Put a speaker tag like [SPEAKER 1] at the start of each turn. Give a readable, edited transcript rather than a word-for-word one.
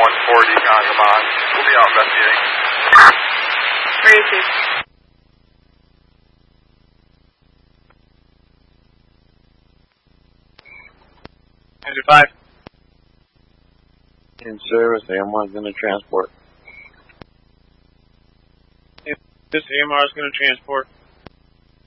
[SPEAKER 1] Decon, come on. We'll be out investigating.
[SPEAKER 2] Where is he?
[SPEAKER 3] In service, AMR is going to transport.
[SPEAKER 4] This AMR is going to transport.